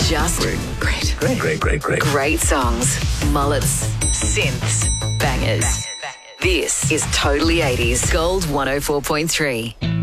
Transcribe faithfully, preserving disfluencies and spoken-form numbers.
Just great. Great. Great, great, great, great. Great songs. Mullets. Synths. Bangers. This is Totally eighties. Gold one oh four point three.